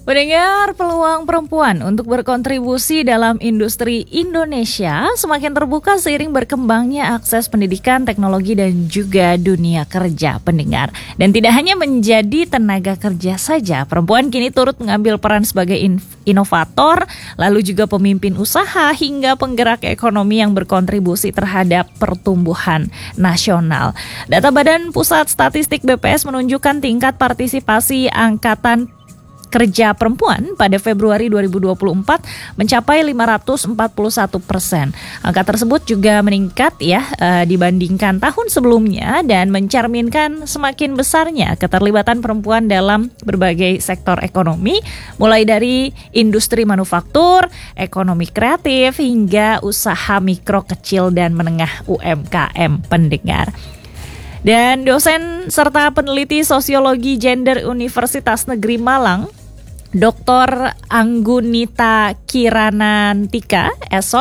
Pendengar, peluang perempuan untuk berkontribusi dalam industri Indonesia semakin terbuka seiring berkembangnya akses pendidikan, teknologi, dan juga dunia kerja, pendengar. Dan tidak hanya menjadi tenaga kerja saja, perempuan kini turut mengambil peran sebagai inovator, lalu juga pemimpin usaha hingga penggerak ekonomi yang berkontribusi terhadap pertumbuhan nasional. Data Badan Pusat Statistik BPS menunjukkan tingkat partisipasi angkatan kerja perempuan pada Februari 2024 mencapai 541%. Angka tersebut juga meningkat dibandingkan tahun sebelumnya dan mencerminkan semakin besarnya keterlibatan perempuan dalam berbagai sektor ekonomi, mulai dari industri manufaktur, ekonomi kreatif, hingga usaha mikro, kecil, dan menengah UMKM, pendengar. Dan dosen serta peneliti sosiologi gender Universitas Negeri Malang, Dr. Anggunita Kiranantika,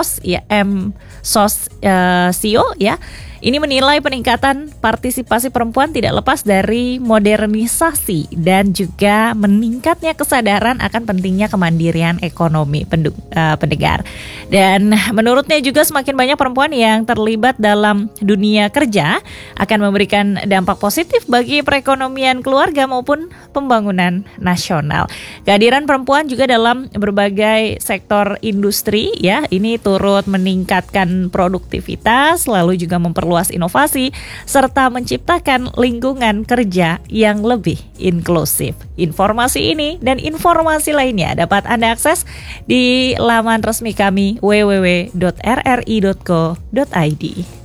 SIO, ini menilai peningkatan partisipasi perempuan tidak lepas dari modernisasi dan juga meningkatnya kesadaran akan pentingnya kemandirian ekonomi, pendengar. Dan menurutnya juga semakin banyak perempuan yang terlibat dalam dunia kerja akan memberikan dampak positif bagi perekonomian keluarga maupun pembangunan nasional. Kehadiran perempuan juga dalam berbagai sektor industri ini turut meningkatkan produktivitas, lalu juga memperluas inovasi serta menciptakan lingkungan kerja yang lebih inklusif. Informasi ini dan informasi lainnya dapat Anda akses di laman resmi kami www.rri.co.id.